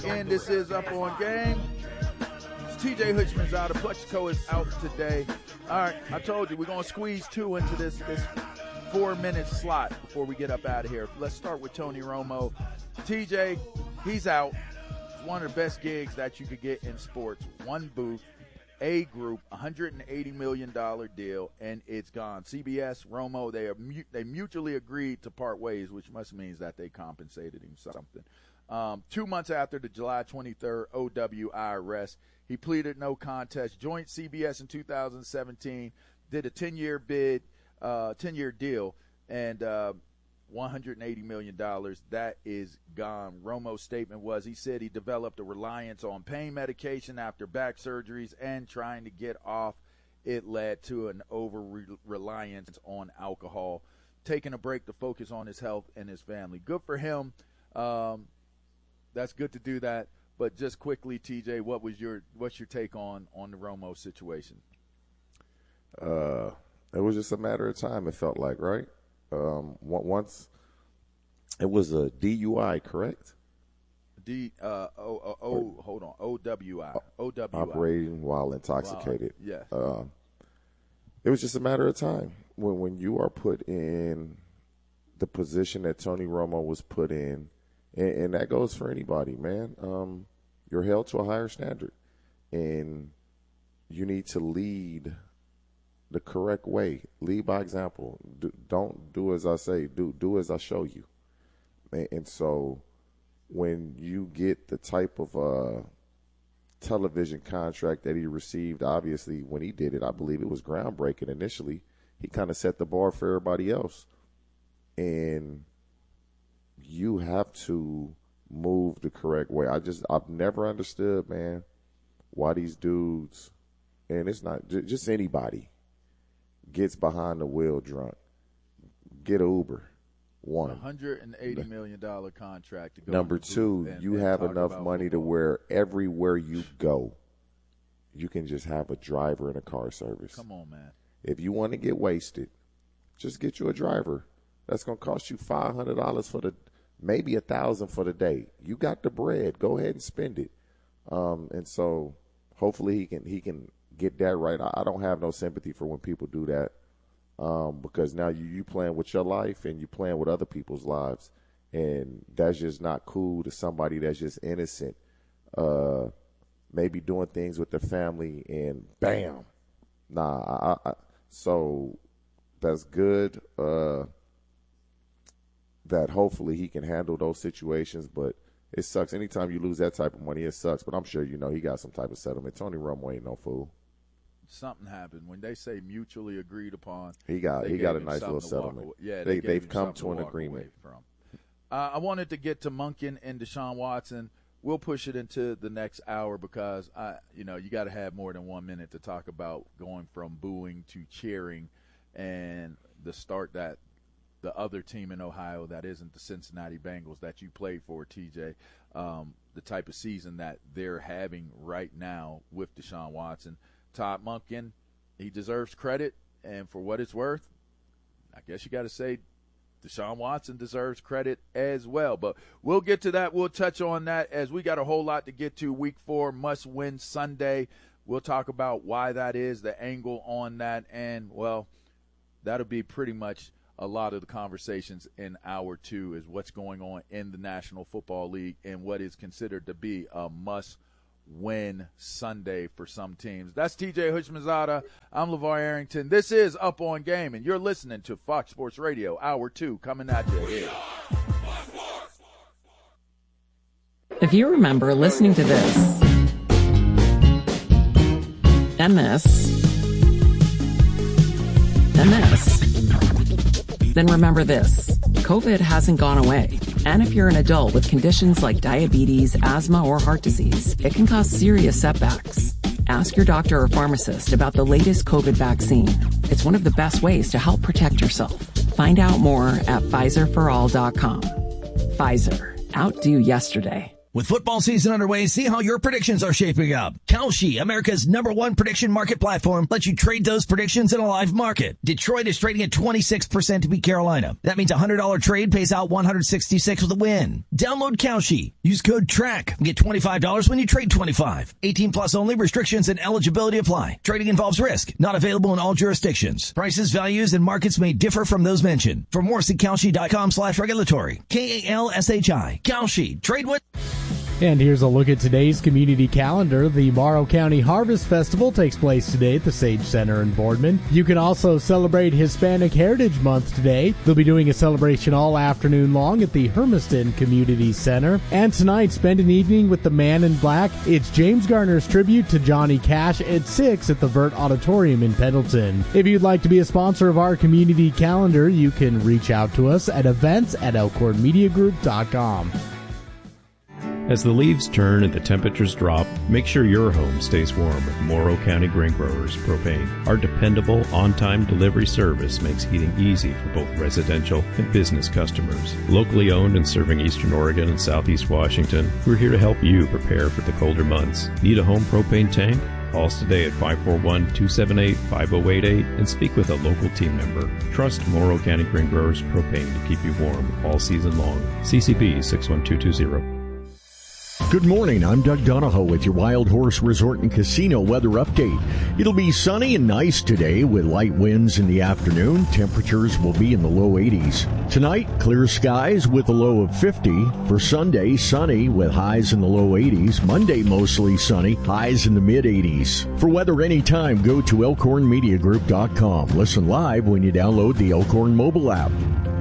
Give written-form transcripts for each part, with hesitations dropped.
And this is Up On Game. It's TJ Hutchmanzada. Plexico is out today. All right, I told you we're going to squeeze two into this 4-minute slot before we get up out of here. Let's start with Tony Romo. TJ, he's out. It's one of the best gigs that you could get in sports. One booth, a group, $180 million deal, and it's gone. CBS, Romo, they mutually agreed to part ways, which must mean that they compensated him something. 2 months after the July 23rd OWI arrest, he pleaded no contest, joined CBS in 2017, did a 10-year deal, and $180 million. That is gone. Romo's statement was he said he developed a reliance on pain medication after back surgeries and trying to get off. It led to an over-reliance on alcohol, taking a break to focus on his health and his family. Good for him. That's good to do that. But just quickly, TJ, what's your take on the Romo situation? It was just a matter of time, it felt like, right? Once it was a DUI, correct? Hold on. OWI. Operating while intoxicated. Yes. It was just a matter of time. When you are put in the position that Tony Romo was put in, and that goes for anybody, man. You're held to a higher standard, and you need to lead the correct way. Lead by example. Don't do as I say. Do as I show you. And so when you get the type of television contract that he received, obviously when he did it, I believe it was groundbreaking initially. He kind of set the bar for everybody else. And you have to move the correct way. I've never understood, man, why these dudes, and it's not just anybody, gets behind the wheel drunk. Get an Uber. One. $180 million contract to go. Number two, you have enough money to where everywhere you go, you can just have a driver and a car service. Come on, man. If you want to get wasted, just get you a driver. That's going to cost you $500 for maybe $1,000 for the day. You got the bread. Go ahead and spend it. And so hopefully he can get that right. I don't have no sympathy for when people do that, because now you playing with your life and you playing with other people's lives, and that's just not cool to somebody that's just innocent, maybe doing things with their family, and bam. So that's good. That hopefully he can handle those situations, but it sucks. Anytime you lose that type of money, it sucks. But I'm sure you know he got some type of settlement. Tony Romo ain't no fool. Something happened. When they say mutually agreed upon, he got a nice little settlement. Yeah, they've come to an agreement. I wanted to get to Monken and Deshaun Watson. We'll push it into the next hour because you got to have more than 1 minute to talk about going from booing to cheering and the start that the other team in Ohio that isn't the Cincinnati Bengals that you played for, TJ, the type of season that they're having right now with Deshaun Watson. Todd Monken, he deserves credit, and for what it's worth, I guess you got to say Deshaun Watson deserves credit as well. But we'll get to that. We'll touch on that as we got a whole lot to get to. Week 4 must-win Sunday. We'll talk about why that is, the angle on that, and, well, that'll be pretty much a lot of the conversations in hour 2 is what's going on in the National Football League and what is considered to be a must-win Sunday for some teams. That's TJ Hutchmanzada. I'm LeVar Arrington. This is Up On Game, and you're listening to Fox Sports Radio, hour 2, coming at you here. If you remember listening to this and this and this, then remember this. COVID hasn't gone away. And if you're an adult with conditions like diabetes, asthma, or heart disease, it can cause serious setbacks. Ask your doctor or pharmacist about the latest COVID vaccine. It's one of the best ways to help protect yourself. Find out more at PfizerForAll.com. Pfizer. Outdo yesterday. With football season underway, see how your predictions are shaping up. Kalshi, America's #1 prediction market platform, lets you trade those predictions in a live market. Detroit is trading at 26% to beat Carolina. That means a $100 trade pays out $166 with a win. Download Kalshi. Use code TRACK and get $25 when you trade $25. 18 plus only. Restrictions and eligibility apply. Trading involves risk. Not available in all jurisdictions. Prices, values, and markets may differ from those mentioned. For more, see Kalshi.com/regulatory. KALSHI. Kalshi. Trade with... And here's a look at today's community calendar. The Morrow County Harvest Festival takes place today at the Sage Center in Boardman. You can also celebrate Hispanic Heritage Month today. They'll be doing a celebration all afternoon long at the Hermiston Community Center. And tonight, spend an evening with the Man in Black. It's James Garner's tribute to Johnny Cash at 6 at the Vert Auditorium in Pendleton. If you'd like to be a sponsor of our community calendar, you can reach out to us at events@elkhornmediagroup.com. As the leaves turn and the temperatures drop, make sure your home stays warm with Morrow County Grain Growers Propane. Our dependable, on-time delivery service makes heating easy for both residential and business customers. Locally owned and serving Eastern Oregon and Southeast Washington, we're here to help you prepare for the colder months. Need a home propane tank? Call us today at 541-278-5088 and speak with a local team member. Trust Morrow County Grain Growers Propane to keep you warm all season long. CCB 61220. Good morning, I'm Doug Donahoe with your Wild Horse Resort and Casino weather update. It'll be sunny and nice today with light winds in the afternoon. Temperatures will be in the low 80s. Tonight, clear skies with a low of 50. For Sunday, sunny with highs in the low 80s. Monday, mostly sunny, highs in the mid 80s. For weather anytime, go to elkhornmediagroup.com. Listen live when you download the Elkhorn mobile app.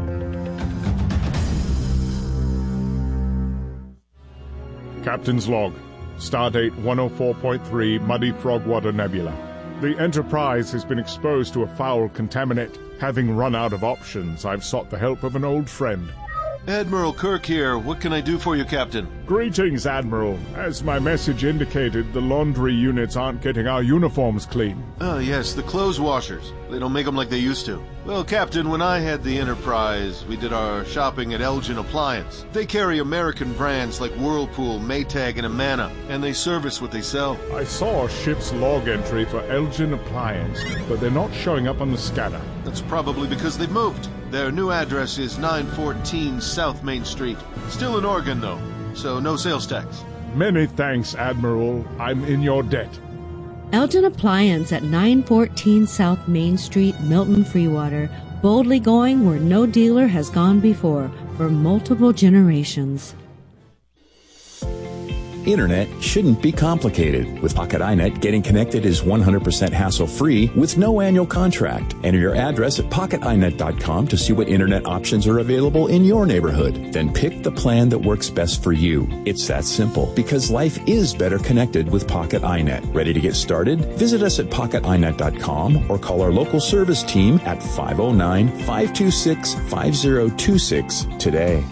Captain's log. Stardate 104.3 Muddy Frogwater Nebula. The Enterprise has been exposed to a foul contaminant. Having run out of options, I've sought the help of an old friend. Admiral Kirk here. What can I do for you, Captain? Greetings, Admiral. As my message indicated, the laundry units aren't getting our uniforms clean. Oh, yes, the clothes washers. They don't make them like they used to. Well, Captain, when I had the Enterprise, we did our shopping at Elgin Appliance. They carry American brands like Whirlpool, Maytag, and Amana, and they service what they sell. I saw a ship's log entry for Elgin Appliance, but they're not showing up on the scanner. That's probably because they've moved. Their new address is 914 South Main Street. Still in Oregon, though, so no sales tax. Many thanks, Admiral. I'm in your debt. Elgin Appliance at 914 South Main Street, Milton Freewater. Boldly going where no dealer has gone before for multiple generations. Internet shouldn't be complicated. With Pocket iNet, getting connected is 100% hassle-free with no annual contract. Enter your address at pocketinet.com to see what internet options are available in your neighborhood. Then pick the plan that works best for you. It's that simple, because life is better connected with Pocket iNet. Ready to get started? Visit us at pocketinet.com or call our local service team at 509-526-5026 today.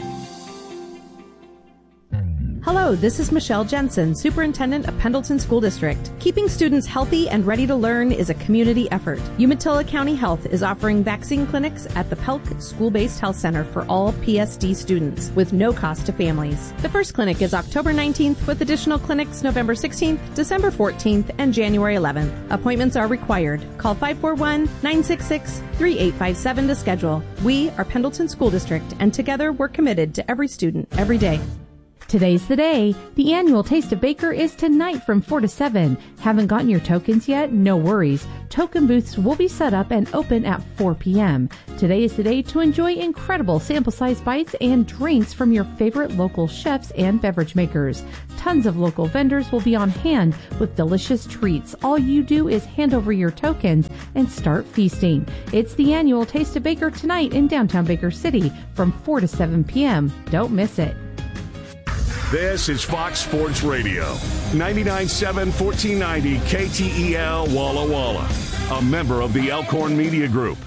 Hello, this is Michelle Jensen, Superintendent of Pendleton School District. Keeping students healthy and ready to learn is a community effort. Umatilla County Health is offering vaccine clinics at the Pelk School-Based Health Center for all PSD students with no cost to families. The first clinic is October 19th with additional clinics November 16th, December 14th, and January 11th. Appointments are required. Call 541-966-3857 to schedule. We are Pendleton School District, and together we're committed to every student every day. Today's the day. The annual Taste of Baker is tonight from 4 to 7. Haven't gotten your tokens yet? No worries. Token booths will be set up and open at 4 p.m. Today is the day to enjoy incredible sample-size bites and drinks from your favorite local chefs and beverage makers. Tons of local vendors will be on hand with delicious treats. All you do is hand over your tokens and start feasting. It's the annual Taste of Baker tonight in downtown Baker City from 4 to 7 p.m. Don't miss it. This is Fox Sports Radio, 99.7 1490 KTEL Walla Walla, a member of the Elkhorn Media Group.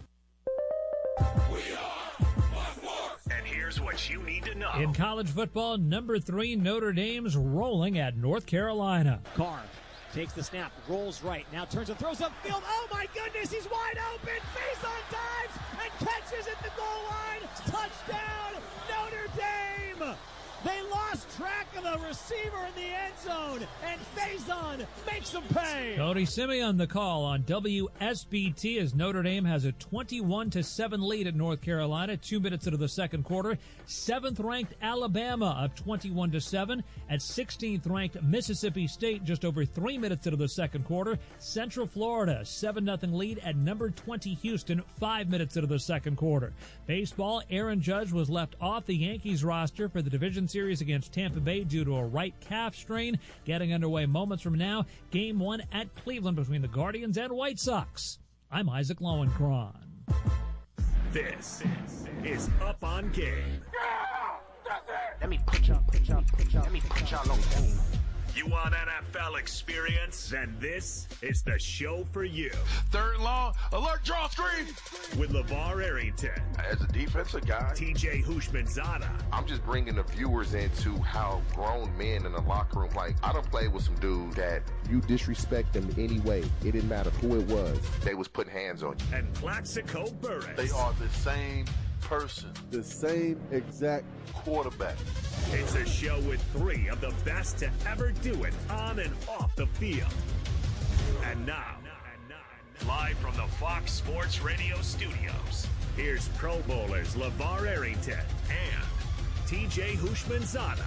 And here's what you need to know. In college football, number 3 Notre Dame's rolling at North Carolina. Carr takes the snap, rolls right, now turns and throws upfield. Oh my goodness, he's wide open, face on dives, and catches at the goal line. Touchdown, Notre Dame! They lost track of the receiver in the end zone, and Faison makes him pay. Cody Simeon the call on WSBT as Notre Dame has a 21-7 lead at North Carolina, 2 minutes into the second quarter. 7th-ranked Alabama up 21-7 at 16th-ranked Mississippi State just over 3 minutes into the second quarter. Central Florida 7-0 lead at number 20 Houston 5 minutes into the second quarter. Baseball, Aaron Judge was left off the Yankees roster for the division series against Tampa Bay due to a right calf strain. Getting underway moments from now, Game 1 at Cleveland between the Guardians and White Sox. I'm Isaac Lowenkron. This is Up on Game. Let me put y'all on game. You want NFL experience? Then this is the show for you. Third and long, alert, draw screen. With LeVar Arrington. As a defensive guy, TJ Houshmandzadeh. I'm just bringing the viewers into how grown men in the locker room, like, I done played with some dudes that you disrespect them anyway. It didn't matter who it was. They was putting hands on you. And Plaxico Burress. They are the same person. The same exact quarterback. It's a show with 3 of the best to ever do it on and off the field. And now, live from the Fox Sports Radio studios, here's Pro Bowlers LeVar Arrington and TJ Houshmandzadeh.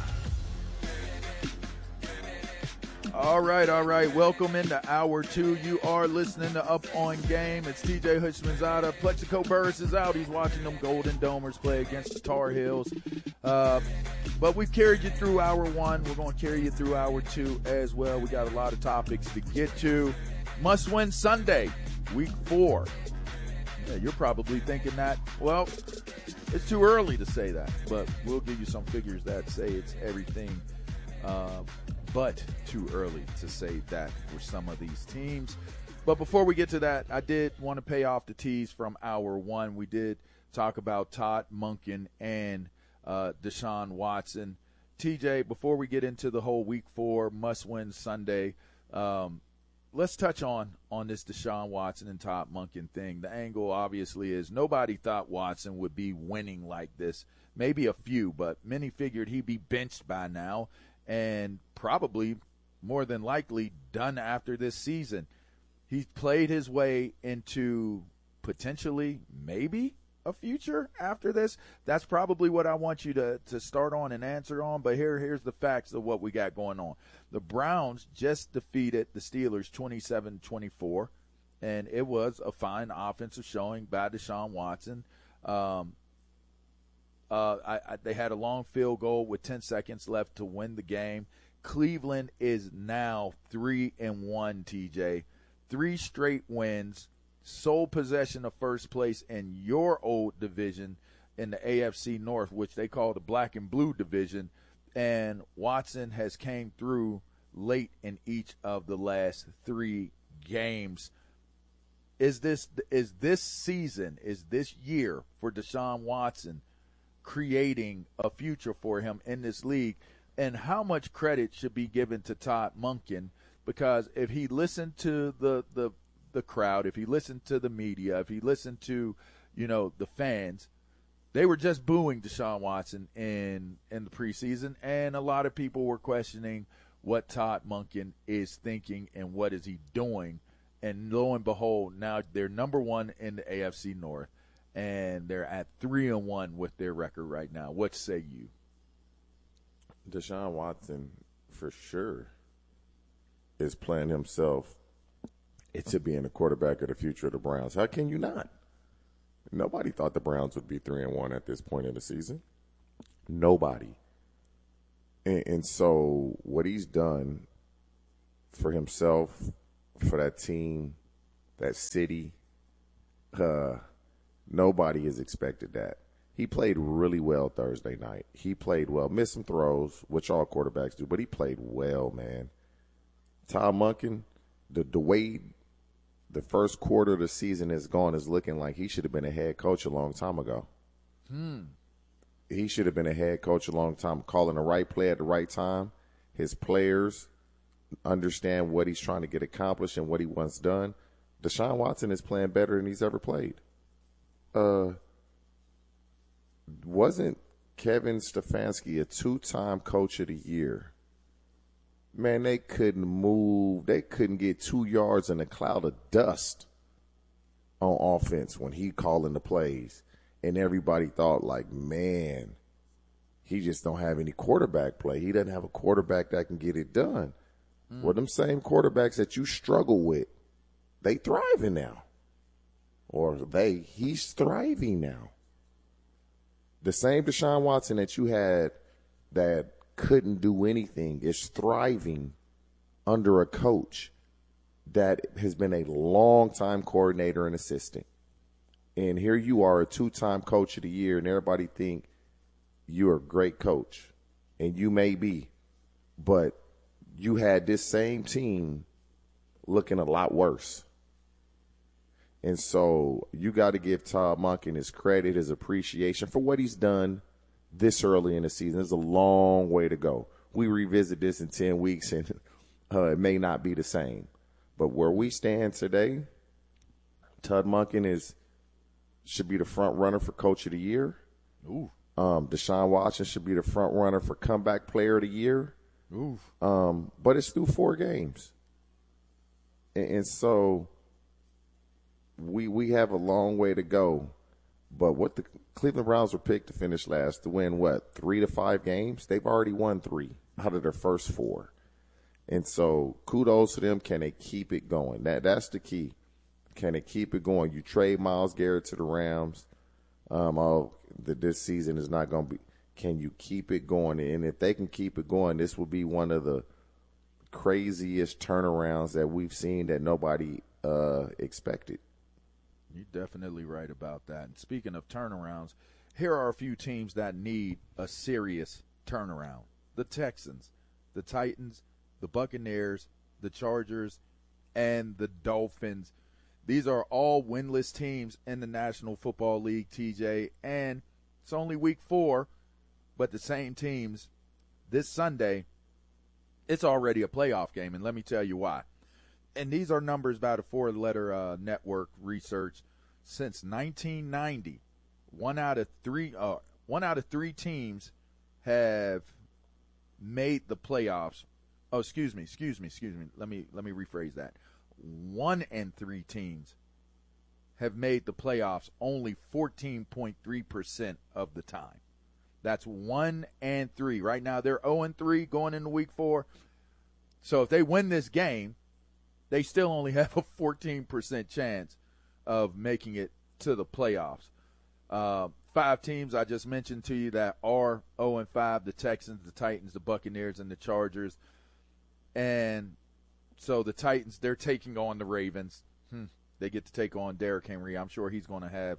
All right. Welcome into Hour 2. You are listening to Up on Game. It's TJ Houshmandzadeh. Plaxico Burress is out. He's watching them Golden Domers play against the Tar Heels. But we've carried you through Hour 1. We're going to carry you through Hour 2 as well. We got a lot of topics to get to. Must-win Sunday, Week 4. Yeah, you're probably thinking that, well, it's too early to say that. But we'll give you some figures that say it's everything but too early to say that for some of these teams. But before we get to that, I did want to pay off the tease from Hour 1. We did talk about Todd Monken and Deshaun Watson. TJ, before we get into the whole Week 4 must-win Sunday, let's touch on this Deshaun Watson and Todd Monken thing. The angle obviously is nobody thought Watson would be winning like this. Maybe a few, but many figured he'd be benched by now and probably more than likely done after this season. He's played his way into potentially maybe a future after this. That's probably what I want you to start on and answer on, but here's the facts of what we got going on. The Browns just defeated the Steelers 27-24, and it was a fine offensive showing by Deshaun Watson. They had a long field goal with 10 seconds left to win the game. Cleveland is now 3-1, TJ. 3 straight wins, sole possession of first place in your old division in the AFC North, which they call the black and blue division. And Watson has came through late in each of the last 3 games. Is this season, is this year for Deshaun Watson creating a future for him in this league? And how much credit should be given to Todd Monken? Because if he listened to the crowd, if he listened to the media, if he listened to, the fans, they were just booing Deshaun Watson in the preseason, and a lot of people were questioning what Todd Monken is thinking and what is he doing. And lo and behold, now they're number 1 in the AFC North, and they're at 3-1 with their record right now. What say you? Deshaun Watson, for sure, is playing himself into being the quarterback of the future of the Browns. How can you not? Nobody thought the Browns would be 3-1 at this point in the season. Nobody. And so what he's done for himself, for that team, that city, nobody has expected that. He played really well Thursday night. He played well. Missed some throws, which all quarterbacks do, but he played well, man. Todd Monken, the way the first quarter of the season has gone is looking like he should have been a head coach a long time ago. He should have been a head coach a long time, calling the right play at the right time. His players understand what he's trying to get accomplished and what he wants done. Deshaun Watson is playing better than he's ever played. Wasn't Kevin Stefanski, a 2-time coach of the year. Man, they couldn't move. They couldn't get 2 yards in a cloud of dust on offense when he calling the plays. And everybody thought, like, man, he just don't have any quarterback play. He doesn't have a quarterback that can get it done. Well, them same quarterbacks that you struggle with, they thriving now. Or he's thriving now. The same Deshaun Watson that you had that couldn't do anything is thriving under a coach that has been a long-time coordinator and assistant. And here you are, a 2-time coach of the year, and everybody think you're a great coach. And you may be. But you had this same team looking a lot worse. And so you got to give Todd Monken his credit, his appreciation for what he's done this early in the season. There's a long way to go. We revisit this in 10 weeks, and it may not be the same. But where we stand today, Todd Monken should be the front runner for Coach of the Year. Ooh. Deshaun Watson should be the front runner for Comeback Player of the Year. Ooh. But it's through 4 games. And so we have a long way to go. But what the Cleveland Browns were picked to finish last, to win, 3 to 5 games? They've already won 3 out of their first 4. And so kudos to them. Can they keep it going? That's the key. Can they keep it going? You trade Myles Garrett to the Rams. This season is not going to be. Can you keep it going? And if they can keep it going, this will be one of the craziest turnarounds that we've seen that nobody expected. You're definitely right about that. And speaking of turnarounds, here are a few teams that need a serious turnaround. The Texans, the Titans, the Buccaneers, the Chargers, and the Dolphins. These are all winless teams in the National Football League, TJ, and it's only week 4, but the same teams this Sunday, it's already a playoff game, and let me tell you why. And these are numbers by the 4-letter network research. Since 1990, one out of three teams have made the playoffs. Oh, excuse me. Let me rephrase that. 1 and 3 teams have made the playoffs only 14.3% of the time. That's 1 and 3. Right now they're 0-3 going into week 4. So if they win this game, they still only have a 14% chance of making it to the playoffs. 5 teams I just mentioned to you that are 0-5, the Texans, the Titans, the Buccaneers, and the Chargers. And so the Titans, they're taking on the Ravens. They get to take on Derrick Henry. I'm sure he's going to have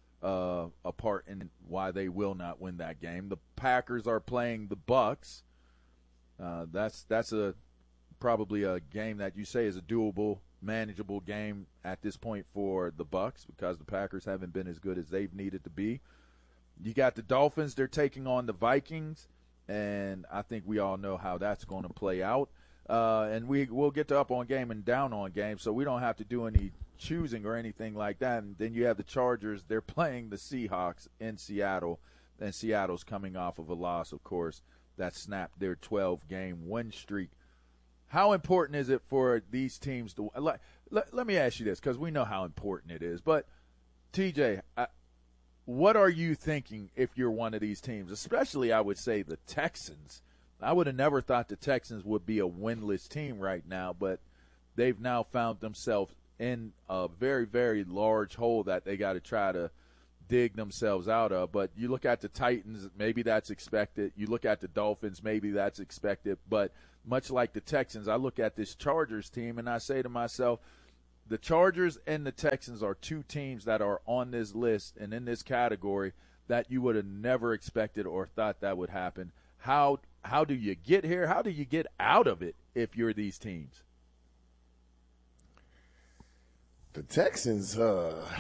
a part in why they will not win that game. The Packers are playing the Bucks. That's probably a game that you say is a doable, manageable game at this point for the Bucks because the Packers haven't been as good as they've needed to be. You got the Dolphins. They're taking on the Vikings, and I think we all know how that's going to play out. And we'll get to up on game and down on game, so we don't have to do any choosing or anything like that. And then you have the Chargers. They're playing the Seahawks in Seattle, and Seattle's coming off of a loss, of course, that snapped their 12-game win streak. How important is it for these teams to let me ask you this, because we know how important it is. But, TJ, what are you thinking if you're one of these teams, especially I would say the Texans? I would have never thought the Texans would be a winless team right now, but they've now found themselves in a very, very large hole that they got to try to dig themselves out of. But you look at the Titans, maybe that's expected. You look at the Dolphins, maybe that's expected. But much like the Texans, I look at this Chargers team and I say to myself, the Chargers and the Texans are 2 teams that are on this list and in this category that you would have never expected or thought that would happen. How do you get here? How do you get out of it if you're these teams? The Texans, it's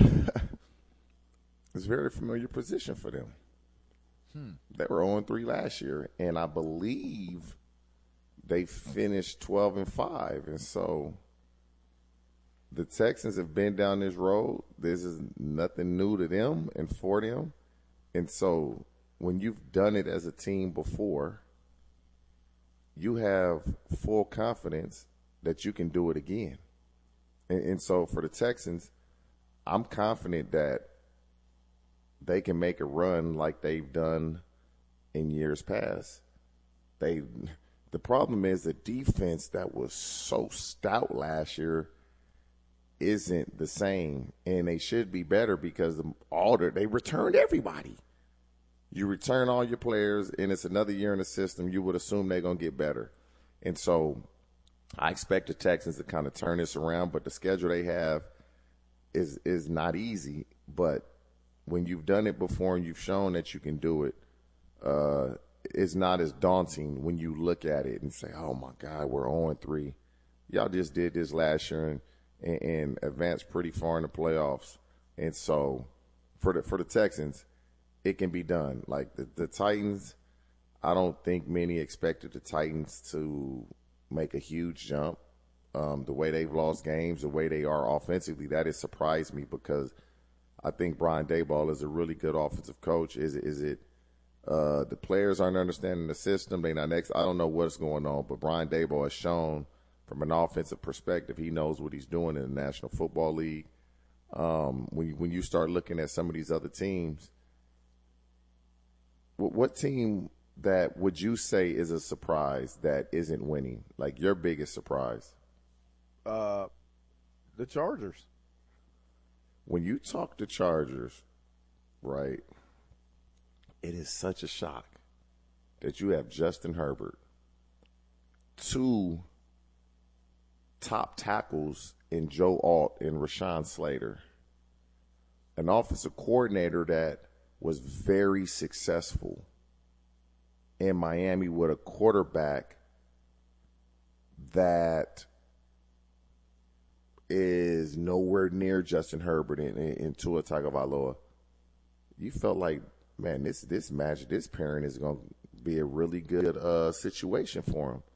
a very familiar position for them. They were 0-3 last year, and I believe they finished 12-5. And so the Texans have been down this road. This is nothing new to them and for them. And so when you've done it as a team before, you have full confidence that you can do it again. And so for the Texans, I'm confident that they can make a run like they've done in years past. The problem is the defense that was so stout last year isn't the same, and they should be better because they returned everybody. You return all your players, and it's another year in the system. You would assume they're going to get better. And so I expect the Texans to kind of turn this around, but the schedule they have is not easy. But when you've done it before and you've shown that you can do it, it's not as daunting when you look at it and say, oh, my God, we're 0-3. Y'all just did this last year and advanced pretty far in the playoffs. And so for the Texans, it can be done. Like the Titans, I don't think many expected the Titans to make a huge jump. The way they've lost games, the way they are offensively, that has surprised me because I think Brian Daboll is a really good offensive coach. Is it the players aren't understanding the system? They not next. I don't know what's going on, but Brian Daboll has shown from an offensive perspective he knows what he's doing in the National Football League. When you start looking at some of these other teams, what team that would you say is a surprise that isn't winning? Like your biggest surprise? The Chargers. When you talk to Chargers, right, it is such a shock that you have Justin Herbert, 2 top tackles in Joe Alt and Rashawn Slater, an offensive coordinator that was very successful in Miami with a quarterback that is nowhere near Justin Herbert and Tua Tagovailoa. You felt like, man, this pairing is going to be a really good situation for him.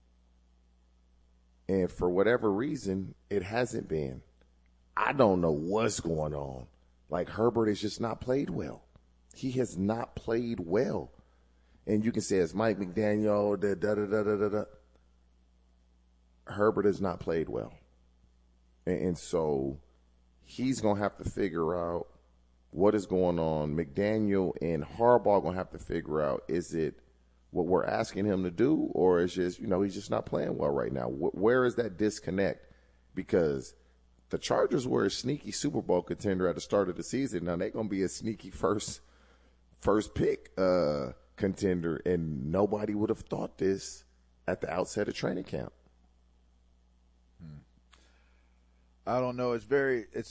And for whatever reason, it hasn't been. I don't know what's going on. Like, Herbert has just not played well. He has not played well. And you can say it's Mike McDaniel, da-da-da-da-da-da. Herbert has not played well. And so he's going to have to figure out what is going on. McDaniel and Harbaugh going to have to figure out, is it what we're asking him to do, or is just, he's just not playing well right now? Where is that disconnect? Because the Chargers were a sneaky Super Bowl contender at the start of the season. Now they're going to be a sneaky first pick contender, and nobody would have thought this at the outset of training camp. I don't know. It's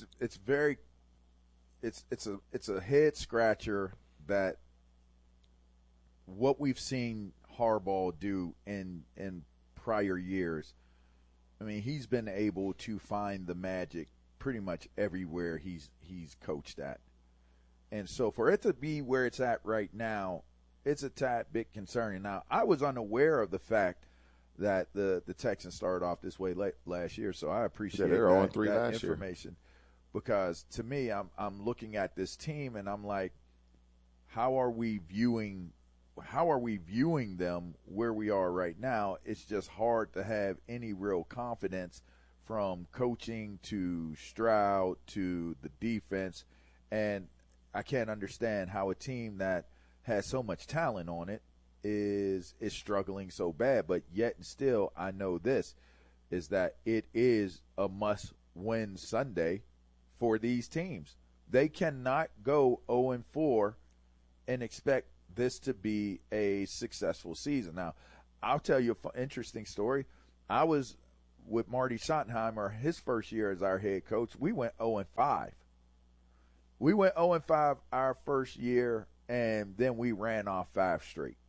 a head scratcher that what we've seen Harbaugh do in prior years. I mean, he's been able to find the magic pretty much everywhere he's coached at. And so for it to be where it's at right now, it's a tad bit concerning. Now, I was unaware of the fact that the Texans started off this way last year, so I appreciate that information. Because to me, I'm looking at this team and I'm like, how are we viewing them where we are right now? It's just hard to have any real confidence from coaching to Stroud to the defense. And I can't understand how a team that has so much talent on it is struggling so bad. But yet and still, I know this is that it is a must-win Sunday for these teams. They cannot go 0-4 and expect this to be a successful season. Now, I'll tell you an interesting story. I was with Marty Schottenheimer his first year as our head coach. We went 0-5. We went 0-5 our first year, and then we ran off 5 straight.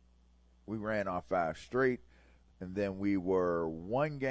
And then we were one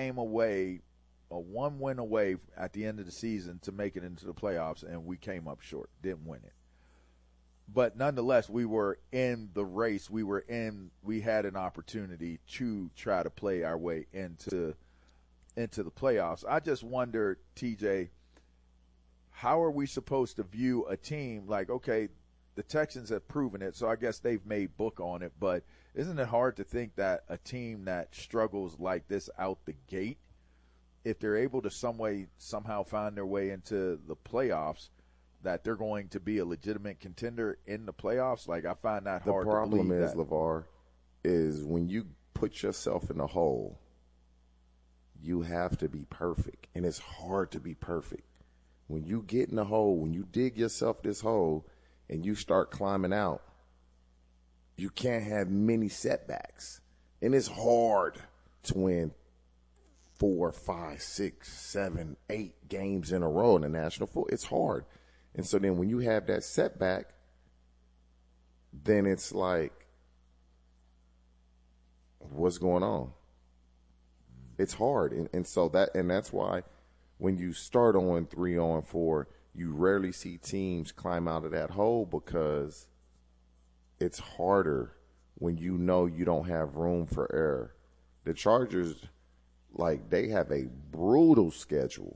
win away at the end of the season to make it into the playoffs, and we came up short, didn't win it. But nonetheless, we were in the race. We had an opportunity to try to play our way into the playoffs. I just wonder, TJ, how are we supposed to view a team like, okay, the Texans have proven it, so I guess they've made book on it. But isn't it hard to think that a team that struggles like this out the gate, if they're able to somehow find their way into the playoffs, that they're going to be a legitimate contender in the playoffs? Like, I find that hard to believe. The problem is, LeVar, is when you put yourself in a hole, you have to be perfect, and it's hard to be perfect. When you get in a hole, when you dig yourself this hole and you start climbing out, you can't have many setbacks. And it's hard to win 4, 5, 6, 7, 8 games in a row in the National Football. It's hard. And so then when you have that setback, then it's like, what's going on? It's hard. And so that's why when you start on 3-4, you rarely see teams climb out of that hole, because it's harder when you know you don't have room for error. The Chargers, like, they have a brutal schedule.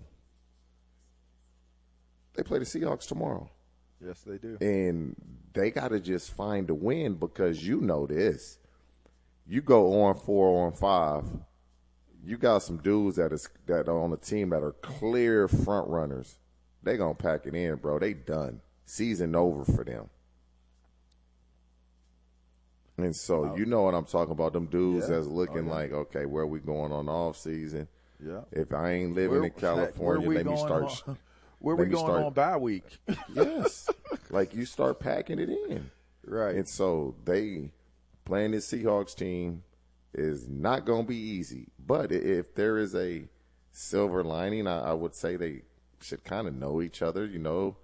They play the Seahawks tomorrow. Yes, they do. And they got to just find a win, because you know this. You go on 4, on 5, you got some dudes that are on the team that are clear front runners. They going to pack it in, bro. They done. Season over for them. And so you know what I'm talking about. Them dudes that's looking like, okay, where are we going on the off season? Yeah. If I ain't living in California, let me start. Where we going on bye week? Yes. Like, you start packing it in. Right. And so they playing this Seahawks team is not going to be easy. But if there is a silver lining, I would say they should kind of know each other. You know,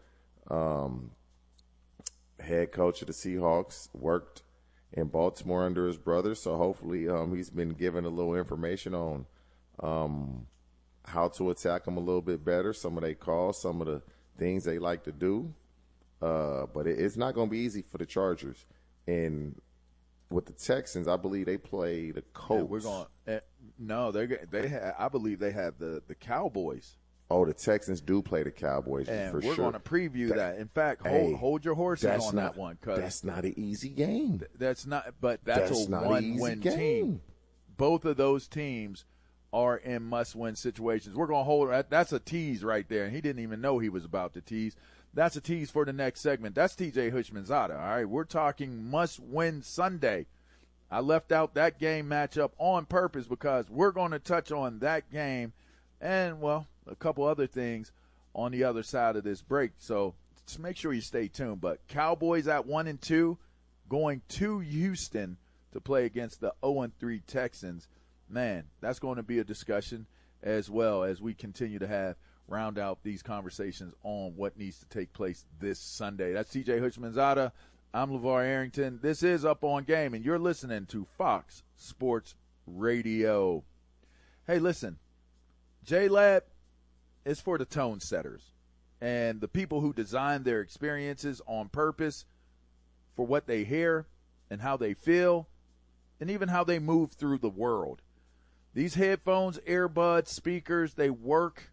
head coach of the Seahawks worked in Baltimore under his brother, so hopefully he's been given a little information on how to attack them a little bit better, some of their calls, some of the things they like to do. But it's not going to be easy for the Chargers. And with the Texans, I believe they play the Colts. Yeah, we're going. No, I believe they have the Cowboys. Oh, the Texans do play the Cowboys, and for sure. We're going to preview that. In fact, hold your horses on that one, because that's not an easy game. That's not, but that's a one-win team. Both of those teams are in must-win situations. We're going to hold. That's a tease right there, and he didn't even know he was about to tease. That's a tease for the next segment. That's TJ Houshmandzadeh. All right, we're talking must-win Sunday. I left out that game matchup on purpose because we're going to touch on that game and, well, a couple other things on the other side of this break. So just make sure you stay tuned. But Cowboys at 1-2, going to Houston to play against the 0-3 Texans. Man, that's going to be a discussion as well as we continue to round out these conversations on what needs to take place this Sunday. That's TJ Houshmandzadeh. I'm LeVar Arrington. This is Up on Game, and you're listening to Fox Sports Radio. Hey, listen, J-Lab is for the tone setters and the people who design their experiences on purpose for what they hear and how they feel and even how they move through the world. These headphones, earbuds, speakers, they work.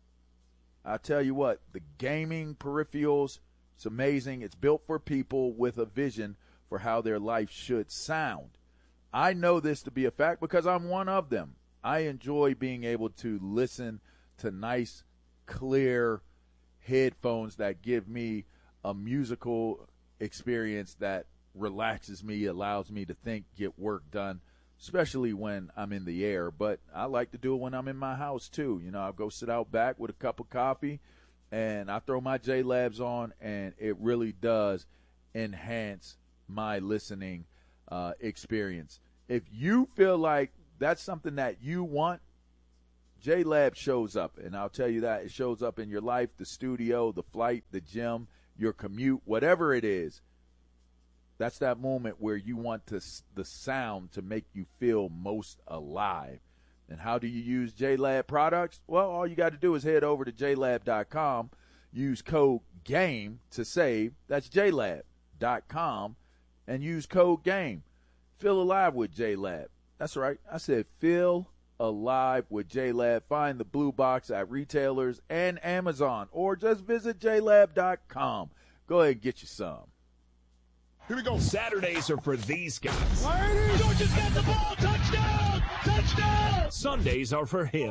I tell you what, the gaming peripherals, it's amazing. It's built for people with a vision for how their life should sound. I know this to be a fact because I'm one of them. I enjoy being able to listen to nice, clear headphones that give me a musical experience that relaxes me, allows me to think, get work done, especially when I'm in the air. But I like to do it when I'm in my house too. You know, I'll go sit out back with a cup of coffee and I throw my J-Labs on, and it really does enhance my listening experience. If you feel like that's something that you want, J-Lab shows up, and I'll tell you that. It shows up in your life, the studio, the flight, the gym, your commute, whatever it is. That's that moment where you want the sound to make you feel most alive. And how do you use J-Lab products? Well, all you got to do is head over to JLab.com, use code GAME to save. That's JLab.com, and use code GAME. Feel alive with J-Lab. That's right. I said feel alive with J-Lab. Find the blue box at retailers and Amazon, or just visit JLab.com. Go ahead and get you some. Here we go. Saturdays are for these guys. Georgia's got the ball. Touchdown! Touchdown! Sundays are for him.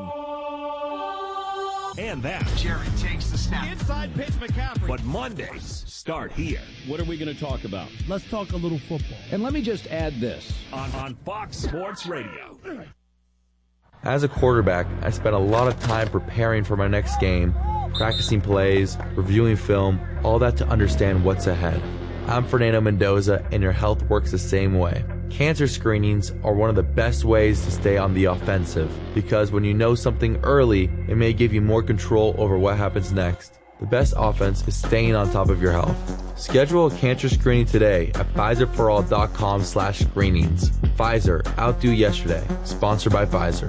And that. Jerry takes the snap. Inside pitch, McCaffrey. But Mondays start here. What are we going to talk about? Let's talk a little football. And let me just add this. On Fox Sports Radio. As a quarterback, I spent a lot of time preparing for my next game, practicing plays, reviewing film, all that to understand what's ahead. I'm Fernando Mendoza, and your health works the same way. Cancer screenings are one of the best ways to stay on the offensive, because when you know something early, it may give you more control over what happens next. The best offense is staying on top of your health. Schedule a cancer screening today at PfizerForAll.com/screenings. Pfizer, outdo yesterday. Sponsored by Pfizer.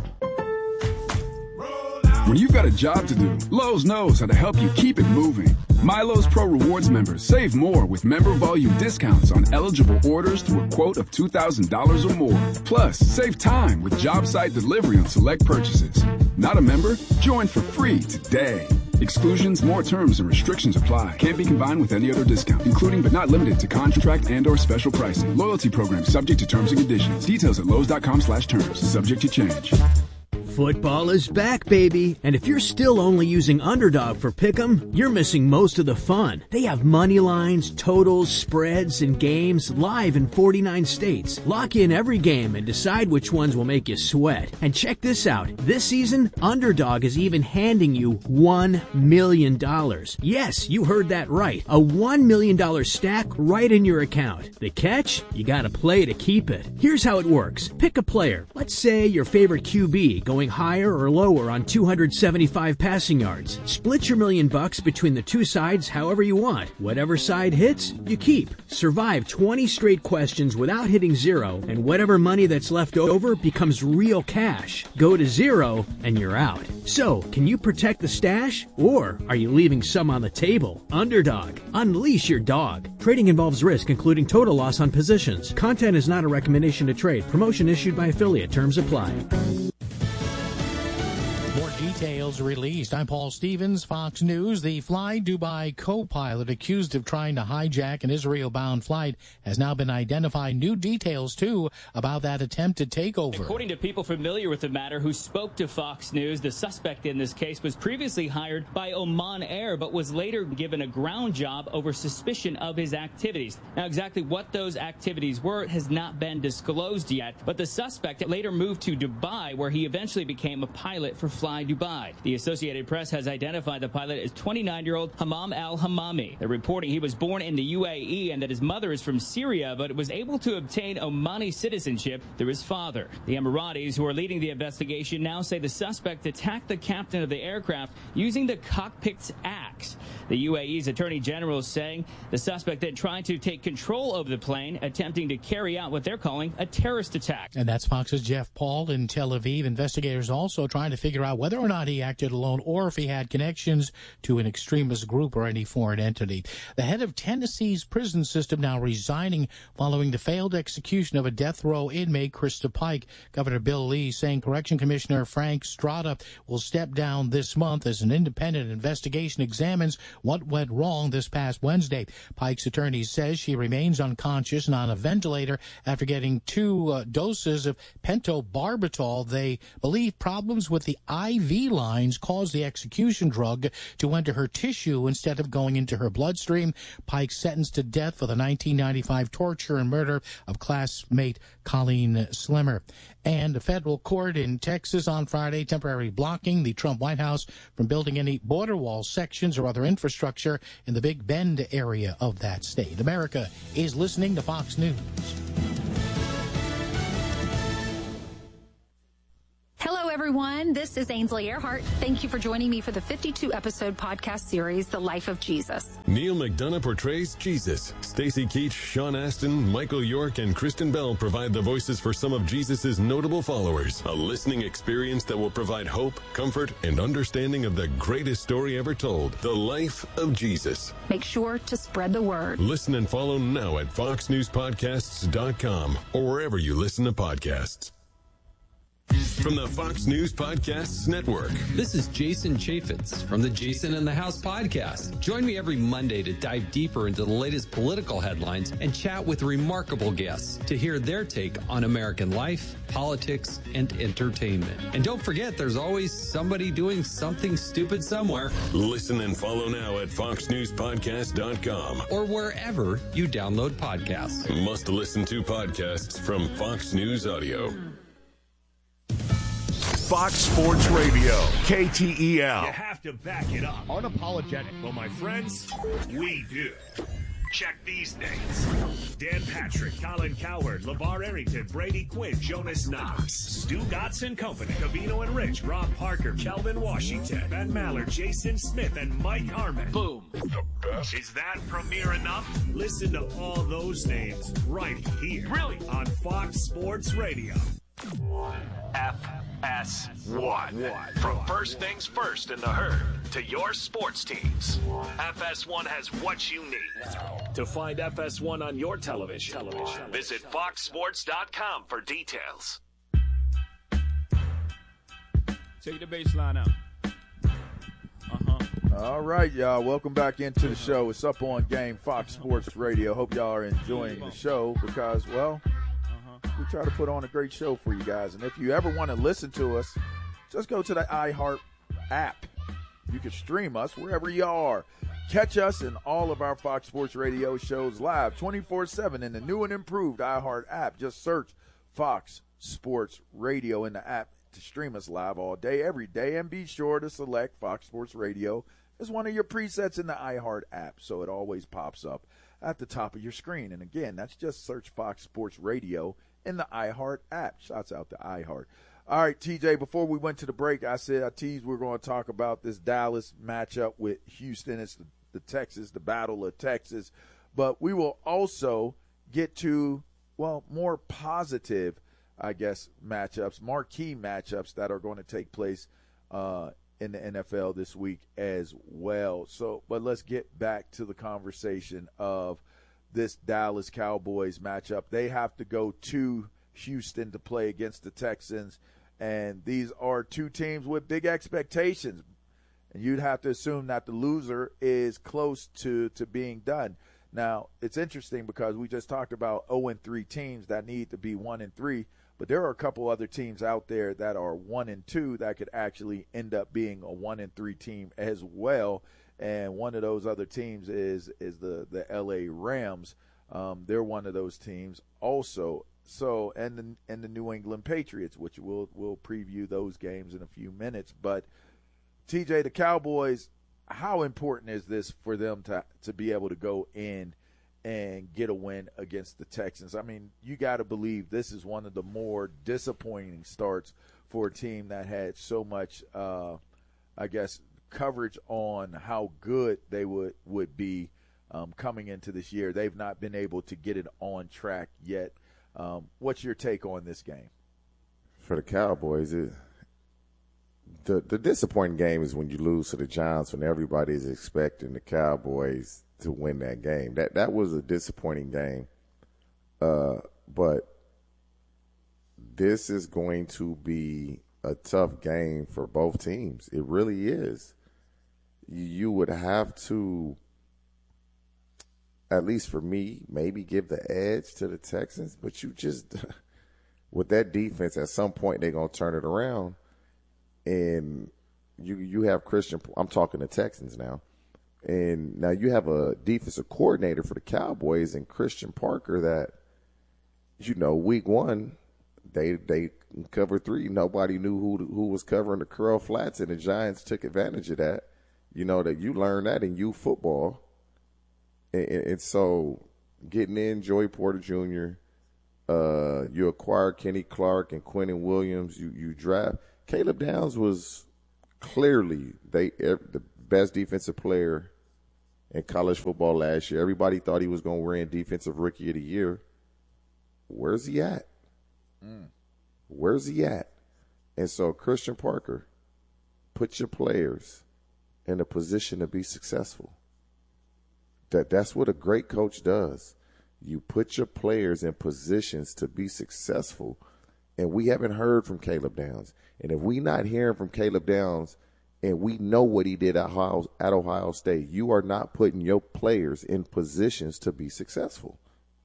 When you've got a job to do, Lowe's knows how to help you keep it moving. My Lowe's Pro Rewards members save more with member volume discounts on eligible orders through a quote of $2,000 or more. Plus, save time with job site delivery on select purchases. Not a member? Join for free today. Exclusions, more terms, and restrictions apply. Can't be combined with any other discount, including but not limited to contract and/or special pricing. Loyalty program subject to terms and conditions. Details at Lowe's.com/terms. Subject to change. Football is back, baby. And if you're still only using Underdog for Pick'em, you're missing most of the fun. They have money lines, totals, spreads, and games live in 49 states. Lock in every game and decide which ones will make you sweat. And check this out. This season, Underdog is even handing you $1 million. Yes, you heard that right. A $1 million stack right in your account. The catch? You gotta play to keep it. Here's how it works. Pick a player. Let's say your favorite QB going higher or lower on 275 passing yards. Split your $1 million between the two sides however you want. Whatever side hits, you keep. Survive 20 straight questions without hitting zero, and whatever money that's left over becomes real cash. Go to zero, and you're out. So, can you protect the stash, or are you leaving some on the table? Underdog. Unleash your dog. Trading involves risk, including total loss on positions. Content is not a recommendation to trade. Promotion issued by affiliate. Terms apply. More details released. I'm Paul Stevens, Fox News. The Fly Dubai co-pilot accused of trying to hijack an Israel-bound flight has now been identified. New details, too, about that attempted takeover. According to people familiar with the matter who spoke to Fox News, the suspect in this case was previously hired by Oman Air, but was later given a ground job over suspicion of his activities. Now, exactly what those activities were has not been disclosed yet, but the suspect later moved to Dubai, where he eventually became a pilot for Fly Dubai. The Associated Press has identified the pilot as 29-year-old Hammam al-Hammami. They're reporting he was born in the UAE and that his mother is from Syria, but was able to obtain Omani citizenship through his father. The Emiratis, who are leading the investigation, now say the suspect attacked the captain of the aircraft using the cockpit's axe. The UAE's Attorney General is saying the suspect then tried to take control of the plane, attempting to carry out what they're calling a terrorist attack. And that's Fox's Jeff Paul in Tel Aviv. Investigators also trying to figure out whether or not he acted alone or if he had connections to an extremist group or any foreign entity. The head of Tennessee's prison system now resigning following the failed execution of a death row inmate, Krista Pike. Governor Bill Lee saying Correction Commissioner Frank Strada will step down this month as an independent investigation examines what went wrong this past Wednesday. Pike's attorney says she remains unconscious and on a ventilator after getting 2 doses of pentobarbital. They believe problems with the IV lines caused the execution drug to enter her tissue instead of going into her bloodstream. Pike sentenced to death for the 1995 torture and murder of classmate Colleen Slimmer. And a federal court in Texas on Friday temporarily blocking the Trump White House from building any border wall sections or other infrastructure in the Big Bend area of that state. America is listening to Fox News. Hello, everyone. This is Ainsley Earhart. Thank you for joining me for the 52-episode podcast series, The Life of Jesus. Neil McDonough portrays Jesus. Stacy Keach, Sean Astin, Michael York, and Kristen Bell provide the voices for some of Jesus' notable followers. A listening experience that will provide hope, comfort, and understanding of the greatest story ever told, The Life of Jesus. Make sure to spread the word. Listen and follow now at foxnewspodcasts.com or wherever you listen to podcasts. From the Fox News Podcasts Network. This is Jason Chaffetz from the Jason in the House podcast. Join me every Monday to dive deeper into the latest political headlines and chat with remarkable guests to hear their take on American life, politics, and entertainment. And don't forget, there's always somebody doing something stupid somewhere. Listen and follow now at foxnewspodcast.com or wherever you download podcasts. Must listen to podcasts from Fox News Audio. Fox Sports Radio, KTEL. You have to back it up. Unapologetic. Well, my friends, we do. Check these names. Dan Patrick, Colin Cowherd, LeVar Arrington, Brady Quinn, Jonas Knox, Stu Gotson Company, Cavino and Rich, Rob Parker, Kelvin Washington, Ben Maller, Jason Smith, and Mike Harmon. Boom. The best. Is that premiere enough? Listen to all those names right here. Really? On Fox Sports Radio. FS1. From first things first in the herd to your sports teams, FS1 has what you need. To find FS1 on your television, visit foxsports.com for details. Take the bass line out. All right, y'all. Welcome back into the show. It's Up On Game, Fox Sports Radio. Hope y'all are enjoying the show because, well, we try to put on a great show for you guys. And if you ever want to listen to us, just go to the iHeart app. You can stream us wherever you are. Catch us in all of our Fox Sports Radio shows live 24/7 in the new and improved iHeart app. Just search Fox Sports Radio in the app to stream us live all day, every day. And be sure to select Fox Sports Radio as one of your presets in the iHeart app so it always pops up at the top of your screen. And again, that's just search Fox Sports Radio in the iHeart app. Shouts out to iHeart. All right, TJ, before we went to the break, I teased we're going to talk about this Dallas matchup with Houston. It's the Texas, the Battle of Texas. But we will also get to, well, more positive, I guess, matchups, marquee matchups that are going to take place in the NFL this week as well. But let's get back to the conversation of this Dallas Cowboys matchup. They have to go to Houston to play against the Texans, and these are two teams with big expectations. And you'd have to assume that the loser is close to being done. Now, it's interesting because we just talked about 0-3 teams that need to be 1-3, but there are a couple other teams out there that are 1-2 that could actually end up being a 1-3 team as well. And one of those other teams is the LA Rams. They're one of those teams also. So and the New England Patriots, which we'll preview those games in a few minutes. But TJ, the Cowboys, how important is this for them to be able to go in and get a win against the Texans? I mean, you got to believe this is one of the more disappointing starts for a team that had so much, I guess, coverage on how good they would be coming into this year. They've not been able to get it on track yet. What's your take on this game? For the Cowboys, the disappointing game is when you lose to the Giants when everybody's expecting the Cowboys to win that game. That was a disappointing game. But this is going to be a tough game for both teams. It really is. You would have to, at least for me, maybe give the edge to the Texans, but you just, with that defense, at some point they're going to turn it around. And you have Christian, I'm talking the Texans now, and now you have a defensive coordinator for the Cowboys and Christian Parker that, week one, they covered 3. Nobody knew who was covering the curl flats, and the Giants took advantage of that. That you learn that in youth football. And so getting in Joey Porter Jr., you acquire Kenny Clark and Quentin Williams. You draft. Caleb Downs was clearly the best defensive player in college football last year. Everybody thought he was going to win Defensive Rookie of the Year. Where's he at? Where's he at? And so Christian Parker, put your players in a position to be successful. That's what a great coach does. You put your players in positions to be successful. And we haven't heard from Caleb Downs. And if we not hearing from Caleb Downs and we know what he did at Ohio State, you are not putting your players in positions to be successful.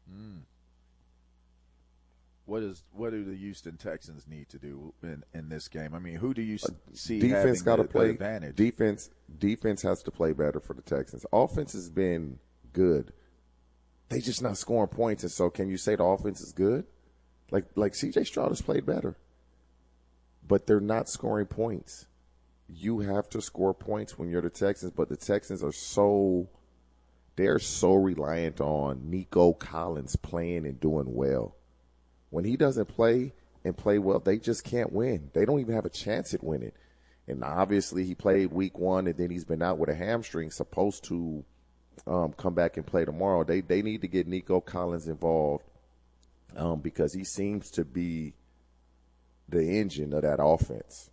What do the Houston Texans need to do in this game? I mean, who do you see defense having the advantage? Defense has to play better for the Texans. Offense has been good. They just not scoring points, and so can you say the offense is good? Like C.J. Stroud has played better, but they're not scoring points. You have to score points when you're the Texans, but the Texans are so reliant on Nico Collins playing and doing well. When he doesn't play and play well, they just can't win. They don't even have a chance at winning. And obviously he played week 1, and then he's been out with a hamstring, supposed to come back and play tomorrow. They need to get Nico Collins involved because he seems to be the engine of that offense.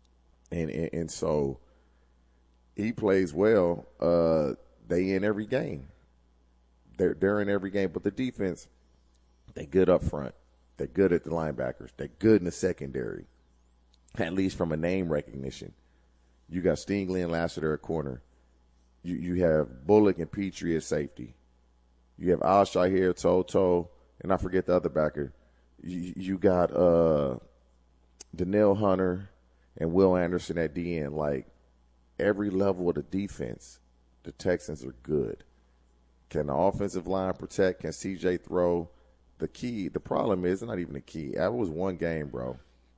And so he plays well. They in every game. They're in every game. But the defense, they good up front. They're good at the linebackers. They're good in the secondary, at least from a name recognition. You got Stingley and Lassiter at corner. You have Bullock and Petrie at safety. You have Al-Shahir, Toto, and I forget the other backer. You got Danielle Hunter and Will Anderson at DN. Like, every level of the defense, the Texans are good. Can the offensive line protect? Can C.J. throw? The problem is not even the key. That was one game, bro.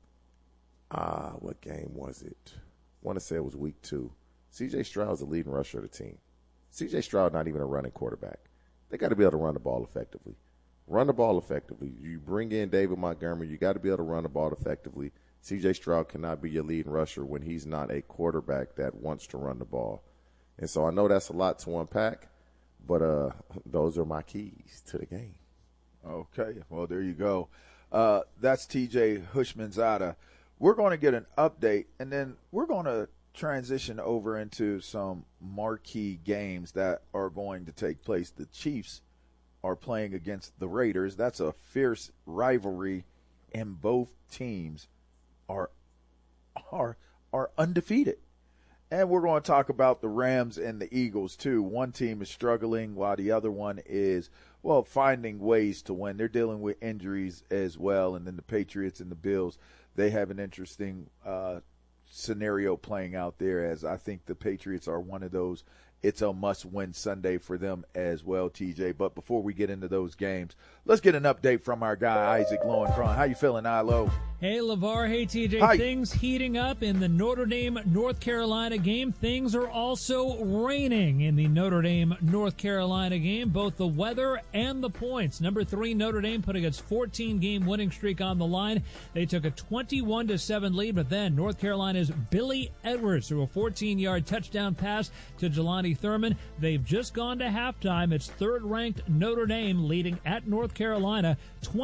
What game was it? I want to say it was week 2. C.J. Stroud's the leading rusher of the team. C.J. Stroud not even a running quarterback. They got to be able to run the ball effectively. Run the ball effectively. You bring in David Montgomery, you got to be able to run the ball effectively. C.J. Stroud cannot be your leading rusher when he's not a quarterback that wants to run the ball. And so I know that's a lot to unpack, but those are my keys to the game. Okay, well, there you go. That's TJ Houshmandzadeh. We're going to get an update, and then we're going to transition over into some marquee games that are going to take place. The Chiefs are playing against the Raiders. That's a fierce rivalry, and both teams are undefeated. And we're going to talk about the Rams and the Eagles, too. One team is struggling while the other one is, finding ways to win. They're dealing with injuries as well. And then the Patriots and the Bills, they have an interesting scenario playing out there, as I think the Patriots are one of those. It's a must-win Sunday for them as well, TJ. But before we get into those games, let's get an update from our guy, Isaac Lowenkron. How you feeling, Ilo? Hey, LeVar. Hey, TJ. Hi. Things heating up in the Notre Dame, North Carolina game. Things are also raining in the Notre Dame, North Carolina game, both the weather and the points. Number 3, Notre Dame putting its 14-game winning streak on the line. They took a 21-7 lead, but then North Carolina's Billy Edwards threw a 14-yard touchdown pass to Jelani Thurman. They've just gone to halftime. It's third-ranked Notre Dame leading at North Carolina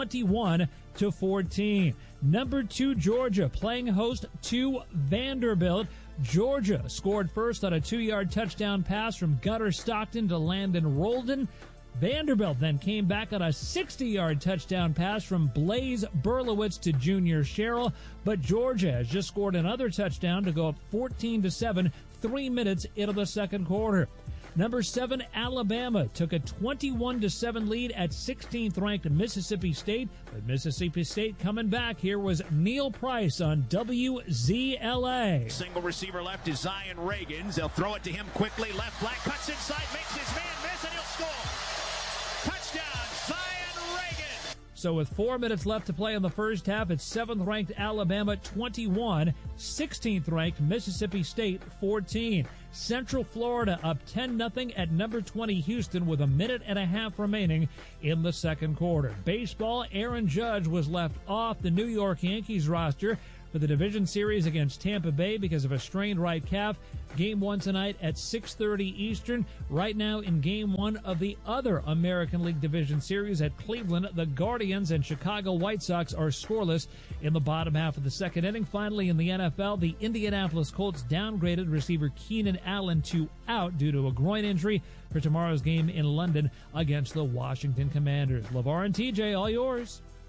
21-14. Number 2, Georgia playing host to Vanderbilt. Georgia scored first on a 2-yard touchdown pass from Gunnar Stockton to Landon Roldan. Vanderbilt then came back on a 60-yard touchdown pass from Blaze Berlowitz to Junior Sherrill. But Georgia has just scored another touchdown to go up 14-7, 3 minutes into the second quarter. Number 7, Alabama took a 21-7 lead at 16th-ranked Mississippi State. But Mississippi State coming back. Here was Neil Price on WZLA. Single receiver left is Zion Reagans. They'll throw it to him quickly. Left flat, cuts inside, makes his man miss, and he'll score. Touchdown, Zion Reagans. So with 4 minutes left to play in the first half, it's 7th-ranked Alabama 21, 16th-ranked Mississippi State 14. Central Florida up 10-0 at number 20 Houston with a minute and a half remaining in the second quarter. Baseball, Aaron Judge was left off the New York Yankees roster for the division series against Tampa Bay because of a strained right calf. Game 1 tonight at 6:30 Eastern. Right now in Game 1 of the other American League Division Series at Cleveland, the Guardians and Chicago White Sox are scoreless in the bottom half of the second inning. Finally, in the NFL, the Indianapolis Colts downgraded receiver Keenan Allen to out due to a groin injury for tomorrow's game in London against the Washington Commanders. LeVar and TJ, all yours.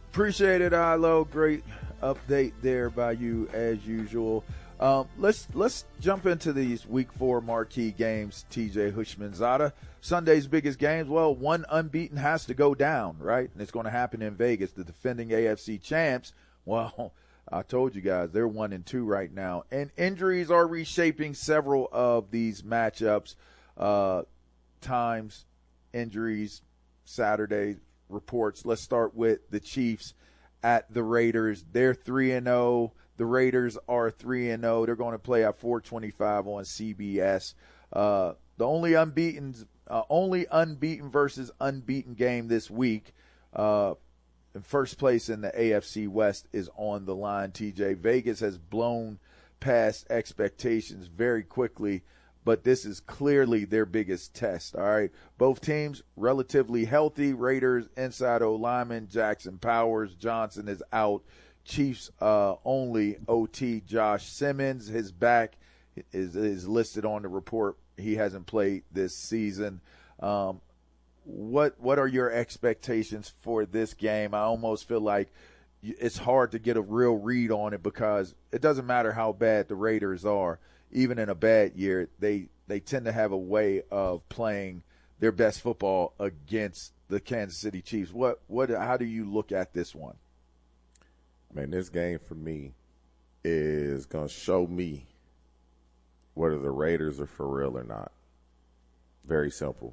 Appreciate it, Ilo. Great update there by you as usual. Let's jump into these Week 4 marquee games, TJ Hushmanzada. Sunday's biggest games, well, one unbeaten has to go down, right? And it's going to happen in Vegas. The defending AFC champs, well, I told you guys, they're 1-2 right now. And injuries are reshaping several of these matchups. Times, injuries, Saturday reports. Let's start with the Chiefs at the Raiders. They're 3-0. The Raiders are 3-0. They're going to play at 4:25 on CBS. The only unbeaten versus unbeaten game this week. In first place in the AFC West is on the line, TJ. Vegas has blown past expectations very quickly, but this is clearly their biggest test, all right? Both teams relatively healthy. Raiders inside O-lineman Jackson Powers Johnson is out. Chiefs only OT Josh Simmons. His back is listed on the report. He hasn't played this season. What are your expectations for this game? I almost feel like it's hard to get a real read on it because it doesn't matter how bad the Raiders are. Even in a bad year, they tend to have a way of playing their best football against the Kansas City Chiefs. How do you look at this one? Man, this game for me is going to show me whether the Raiders are for real or not. Very simple.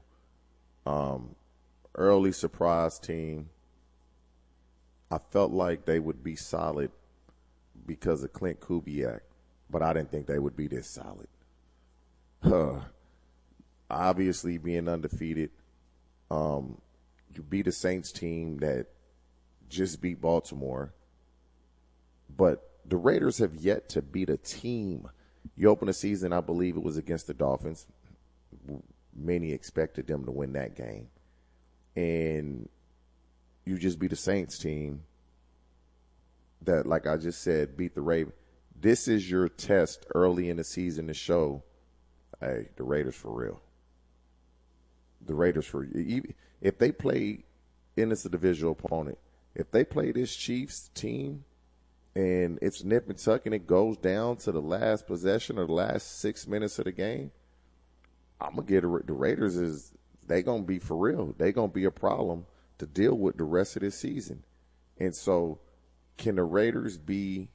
Early surprise team. I felt like they would be solid because of Clint Kubiak, but I didn't think they would be this solid. Obviously, being undefeated, you beat a Saints team that just beat Baltimore. But the Raiders have yet to beat a team. You open the season, I believe it was against the Dolphins. Many expected them to win that game. And you just beat a Saints team that, like I just said, beat the Ravens. This is your test early in the season to show, hey, the Raiders for real. The Raiders for if they play, and it's a divisional opponent, if they play this Chiefs team, and it's nip and tuck and it goes down to the last possession or the last 6 minutes of the game, I'm going to get the Raiders they going to be for real. They going to be a problem to deal with the rest of this season. And so can the Raiders be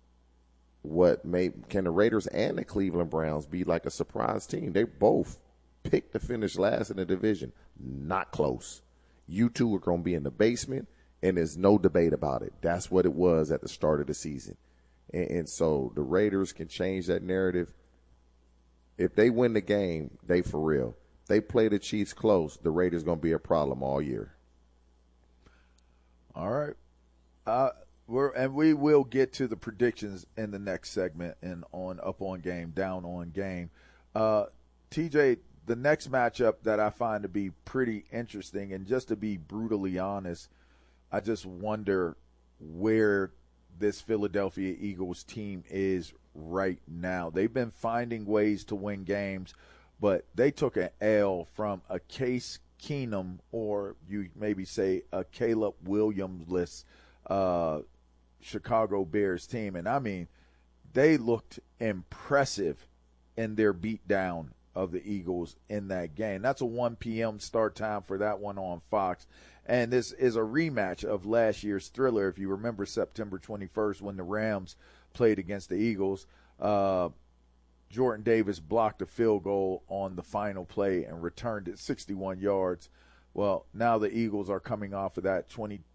can the Raiders and the Cleveland Browns be like a surprise team? They both picked to finish last in the division. Not close. You two are going to be in the basement. And there's no debate about it. That's what it was at the start of the season. And so the Raiders can change that narrative. If they win the game, they for real. If they play the Chiefs close, the Raiders going to be a problem all year. All right. We will get to the predictions in the next segment and on up on game, down on game. TJ, the next matchup that I find to be pretty interesting, and just to be brutally honest, I just wonder where this Philadelphia Eagles team is right now. They've been finding ways to win games, but they took an L from a Case Keenum, or you maybe say a Caleb Williams-less Chicago Bears team. And, I mean, they looked impressive in their beatdown of the Eagles in that game. That's a 1 p.m. start time for that one on Fox. And this is a rematch of last year's thriller. If you remember September 21st when the Rams played against the Eagles, Jordan Davis blocked a field goal on the final play and returned it 61 yards. Well, now the Eagles are coming off of that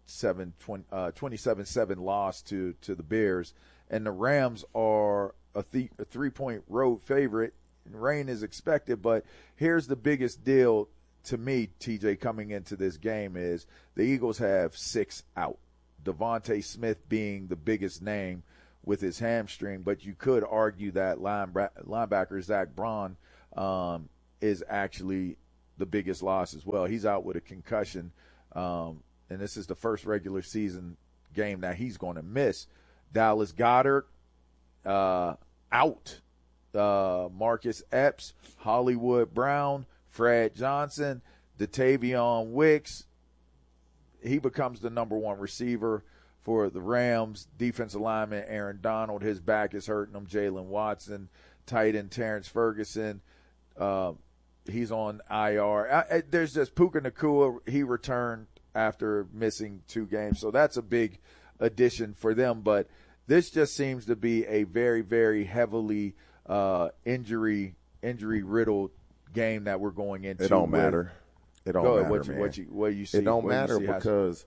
27-7 loss to the Bears, and the Rams are a 3-point road favorite. Rain is expected, but here's the biggest deal to me, TJ, coming into this game is the Eagles have 6 out. Devontae Smith being the biggest name with his hamstring, but you could argue that linebacker Zach Braun is actually the biggest loss as well. He's out with a concussion, and this is the first regular season game that he's going to miss. Dallas Goedert out. Marcus Epps, Hollywood Brown, Fred Johnson, Datavion Wicks. He becomes the number one receiver for the Rams. Defensive lineman Aaron Donald, his back is hurting him. Jalen Watson, tight end Terrence Ferguson, he's on IR. There's just Puka Nacua. He returned after missing 2 games, so that's a big addition for them. But this just seems to be a very, very heavily injury-riddled game that we're going into. It don't matter. It don't matter, what you see. It don't matter because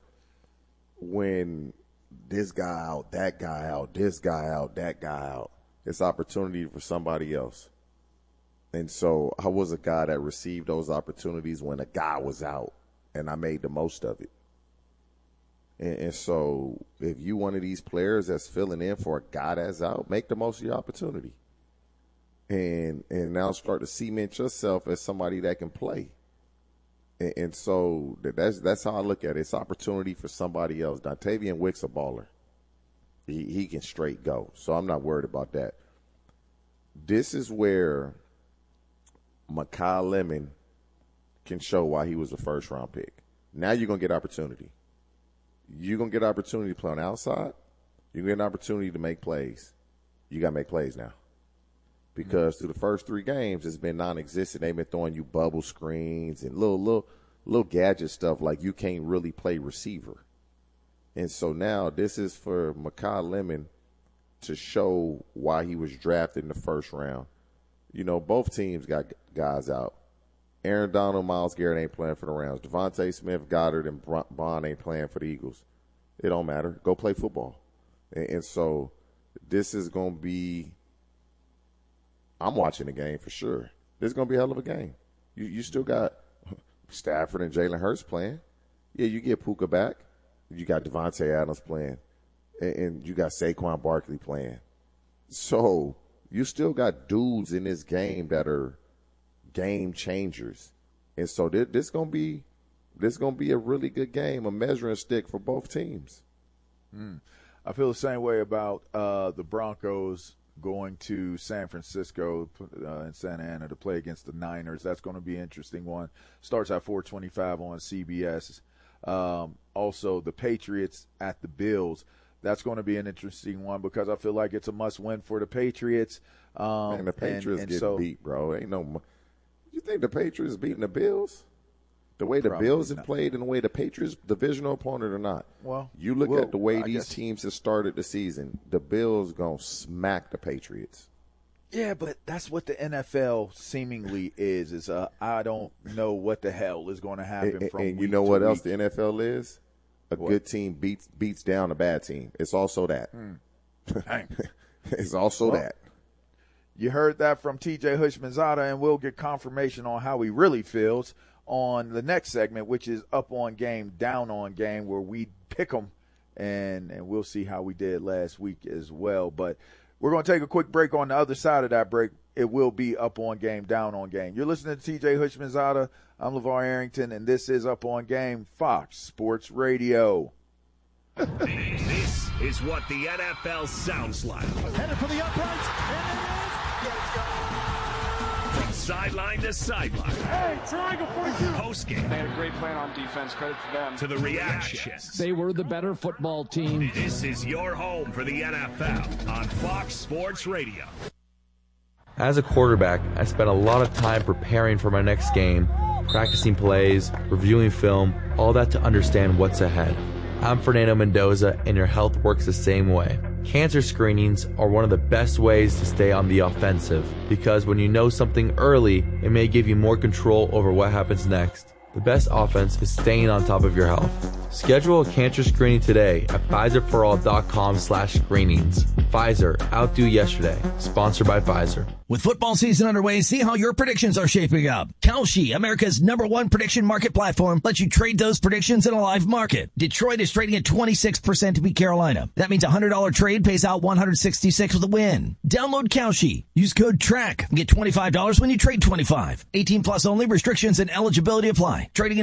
when this guy out, that guy out, this guy out, that guy out, it's opportunity for somebody else. And so I was a guy that received those opportunities when a guy was out, and I made the most of it. And so if you one of these players that's filling in for a guy that's out, make the most of your opportunity. And now start to cement yourself as somebody that can play. And so that's how I look at it. It's opportunity for somebody else. Dontavian Wick's a baller. He can straight go. So I'm not worried about that. This is where Mekhi Lemon can show why he was a first-round pick. Now you're going to get opportunity. You're going to get opportunity to play on the outside. You're going to get an opportunity to make plays. You got to make plays now. Because through the first 3 games, it's been non-existent. They've been throwing you bubble screens and little gadget stuff like you can't really play receiver. And so now this is for Mekhi Lemon to show why he was drafted in the first round. You know, both teams got guys out. Aaron Donald, Myles Garrett ain't playing for the Rams. Devontae Smith, Goddard, and Bond ain't playing for the Eagles. It don't matter. Go play football. And so this is going to be – I'm watching the game for sure. This is going to be a hell of a game. You still got Stafford and Jalen Hurts playing. Yeah, you get Puka back. You got Devontae Adams playing. And you got Saquon Barkley playing. So you still got dudes in this game that are game changers. And so this is going to be a really good game, a measuring stick for both teams. I feel the same way about the Broncos going to San Francisco and Santa Ana to play against the Niners. That's going to be an interesting one. Starts at 4:25 on CBS. Also, the Patriots at the Bills. That's going to be an interesting one because I feel like it's a must-win for the Patriots. And the Patriots get beat, bro. You think the Patriots beating the Bills? The way the Bills have played and the way the Patriots, divisional opponent or not. Well, you look at the way these teams have started the season, the Bills going to smack the Patriots. Yeah, but that's what the NFL seemingly is I don't know what the hell is going to happen from and you know what else the NFL is? A good team beats down a bad team. It's also that. It's also that. You heard that from TJ Houshmandzadeh, and we'll get confirmation on how he really feels on the next segment, which is Up on Game, Down on Game, where we pick them, and we'll see how we did last week as well. But we're going to take a quick break. On the other side of that break, it will be Up on Game, Down on Game. You're listening to TJ Houshmandzadeh. I'm LeVar Arrington, and this is Up on Game, Fox Sports Radio. This is what the NFL sounds like. Headed for the uprights, and it is. From sideline to sideline. Hey, triangle 42. Postgame. They had a great plan on defense. Credit to them. To the reactions. They were the better football team. This is your home for the NFL on Fox Sports Radio. As a quarterback, I spent a lot of time preparing for my next game, practicing plays, reviewing film, all that to understand what's ahead. I'm Fernando Mendoza, and your health works the same way. Cancer screenings are one of the best ways to stay on the offensive because when you know something early, it may give you more control over what happens next. The best offense is staying on top of your health. Schedule a cancer screening today at Pfizerforall.com/screenings. Pfizer, outdo yesterday. Sponsored by Pfizer. With football season underway, see how your predictions are shaping up. Kalshi, America's #1 prediction market platform, lets you trade those predictions in a live market. Detroit is trading at 26% to beat Carolina. That means a $100 trade pays out $166 with a win. Download Kalshi. Use code TRACK and get $25 when you trade $25. 18 plus only. Restrictions and eligibility apply. Trading